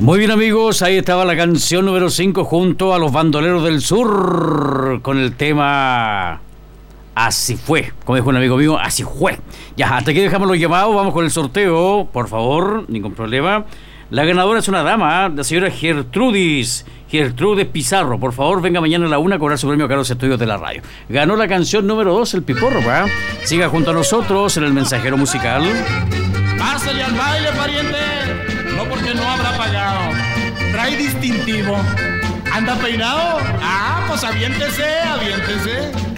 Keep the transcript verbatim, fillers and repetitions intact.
Muy bien, amigos, ahí estaba la canción número cinco junto a los Bandoleros del Sur con el tema Así fue, como dijo un amigo mío, así fue. Ya, hasta aquí dejamos los llamados, vamos con el sorteo, por favor, ningún problema. La ganadora es una dama, la señora Gertrudis, Gertrudes Pizarro. Por favor, venga mañana a la una a cobrar su premio a los estudios de la radio. Ganó la canción número dos, el Piporro, ¿verdad? Siga junto a nosotros en el mensajero musical. Pásale al baile, pariente. No porque no habrá pagado. Trae distintivo. ¿Anda peinado? Ah, pues aviéntese, aviéntese.